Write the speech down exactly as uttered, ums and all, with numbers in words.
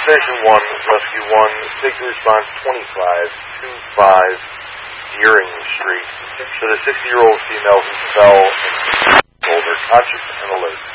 Destination one, Rescue one, take the response twenty-five twenty-five Deering Street to the sixty-year-old female who fell and told her conscious and alert.